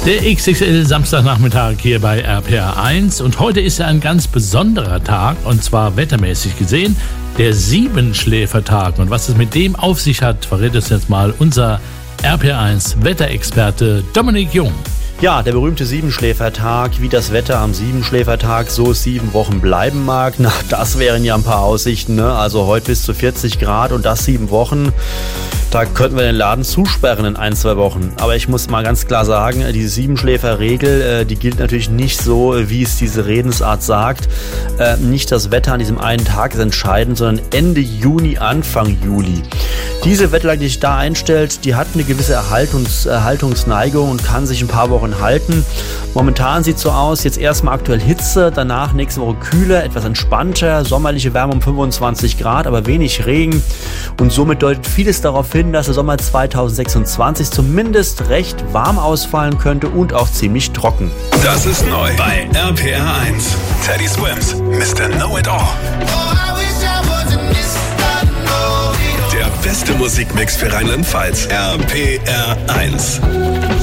Der XXL Samstagnachmittag hier bei RPR1 und heute ist ja ein ganz besonderer Tag und zwar wettermäßig gesehen der Siebenschläfertag. Und was es mit dem auf sich hat, verrät uns jetzt mal unser RPR1 Wetterexperte Dominik Jung. Ja, der berühmte Siebenschläfertag, wie das Wetter am Siebenschläfertag so 7 Wochen bleiben mag, na, das wären ja ein paar Aussichten, ne? Also heute bis zu 40 Grad und das 7 Wochen. Da könnten wir den Laden zusperren in 1-2 Wochen. Aber ich muss mal ganz klar sagen, diese Siebenschläferregel, die gilt natürlich nicht so, wie es diese Redensart sagt. Nicht das Wetter an diesem einen Tag ist entscheidend, sondern Ende Juni, Anfang Juli. Diese Wetterlage, die sich da einstellt, die hat eine gewisse Erhaltungsneigung und kann sich ein paar Wochen halten. Momentan sieht es so aus, jetzt erstmal aktuell Hitze, danach nächste Woche kühler, etwas entspannter, sommerliche Wärme um 25 Grad, aber wenig Regen. Und somit deutet vieles darauf hin, dass der Sommer 2026 zumindest recht warm ausfallen könnte und auch ziemlich trocken. Das ist neu bei RPR1. Teddy Swims, Mr. Know-It-All. Der beste Musikmix für Rheinland-Pfalz. RPR1.